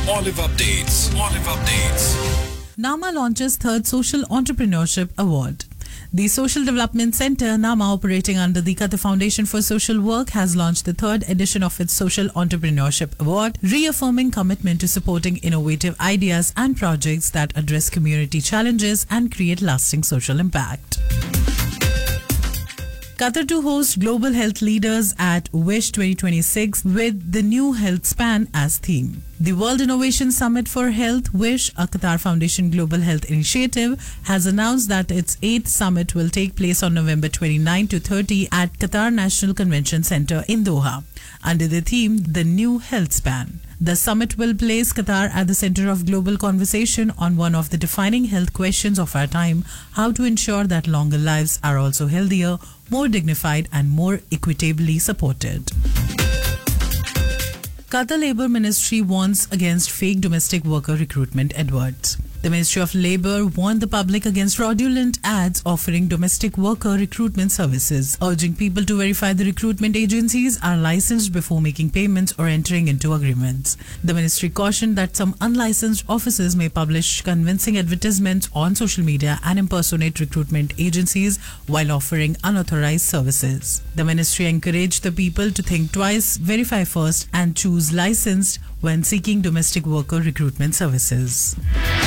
Olive Updates. Olive Updates. NAMA launches third Social Entrepreneurship Award. The Social Development Center, NAMA, operating under the Qatar Foundation for Social Work, has launched the third edition of its Social Entrepreneurship Award, reaffirming commitment to supporting innovative ideas and projects that address community challenges and create lasting social impact. Qatar to host global health leaders at WISH 2026 with the new health span as theme. The World Innovation Summit for Health, WISH, a Qatar Foundation Global Health Initiative, has announced that its 8th summit will take place on November 29 to 30 at Qatar National Convention Center in Doha, under the theme The New Health Span. The summit will place Qatar at the center of global conversation on one of the defining health questions of our time: how to ensure that longer lives are also healthier, more dignified, and more equitably supported. Qatar Labour Ministry warns against fake domestic worker recruitment adverts. The Ministry of Labour warned the public against fraudulent ads offering domestic worker recruitment services, urging people to verify the recruitment agencies are licensed before making payments or entering into agreements. The ministry cautioned that some unlicensed offices may publish convincing advertisements on social media and impersonate recruitment agencies while offering unauthorized services. The ministry encouraged the people to think twice, verify first, and choose licensed when seeking domestic worker recruitment services.